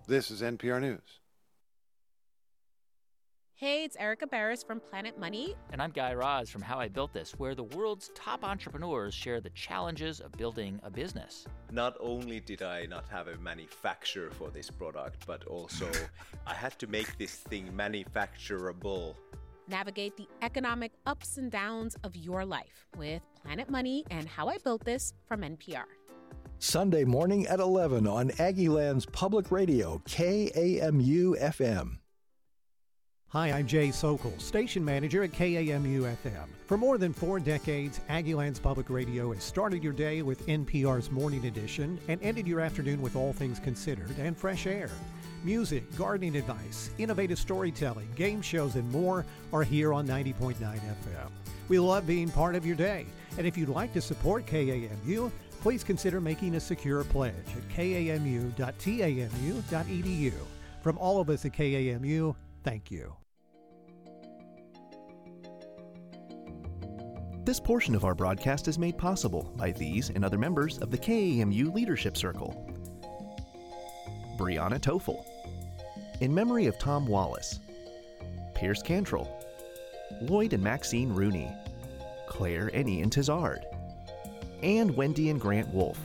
This is NPR News. Hey, it's Erica Barris from Planet Money. And I'm Guy Raz from How I Built This, where the world's top entrepreneurs share the challenges of building a business. Not only did I not have a manufacturer for this product, but also I had to make this thing manufacturable. Navigate the economic ups and downs of your life with Planet Money and How I Built This from NPR. Sunday morning at 11 on Aggieland's Public Radio, KAMU-FM. Hi, I'm Jay Sokol, station manager at KAMU-FM. For more than 4 decades, Aggieland's Public Radio has started your day with NPR's Morning Edition and ended your afternoon with All Things Considered and Fresh Air. Music, gardening advice, innovative storytelling, game shows, and more are here on 90.9 FM. We love being part of your day. And if you'd like to support KAMU, please consider making a secure pledge at kamu.tamu.edu. From all of us at KAMU, thank you. This portion of our broadcast is made possible by these and other members of the KAMU Leadership Circle. Brianna Toffel, in memory of Tom Wallace. Pierce Cantrell, Lloyd and Maxine Rooney, Claire and Ian Tizard, and Wendy and Grant Wolfe.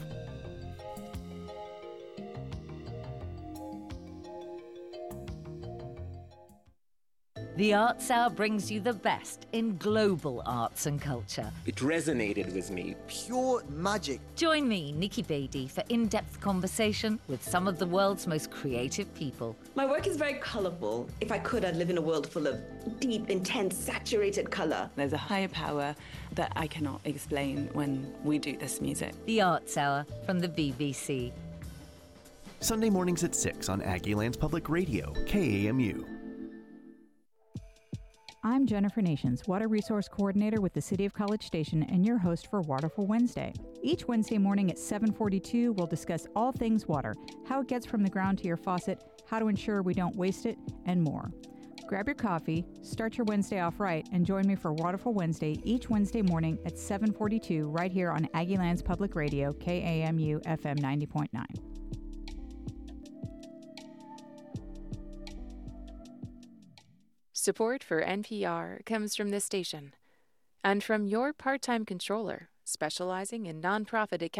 The Arts Hour brings you the best in global arts and culture. It resonated with me. Pure magic. Join me, Nikki Beatty, for in-depth conversation with some of the world's most creative people. My work is very colourful. If I could, I'd live in a world full of deep, intense, saturated colour. There's a higher power that I cannot explain when we do this music. The Arts Hour from the BBC. Sunday mornings at 6 on Aggieland's Public Radio, KAMU. I'm Jennifer Nations, Water Resource Coordinator with the City of College Station and your host for Waterful Wednesday. Each Wednesday morning at 7:42, we'll discuss all things water, how it gets from the ground to your faucet, how to ensure we don't waste it, and more. Grab your coffee, start your Wednesday off right, and join me for Waterful Wednesday each Wednesday morning at 7:42 right here on Aggieland's Public Radio, KAMU FM 90.9. Support for NPR comes from this station and from your part-time controller specializing in nonprofit accounting.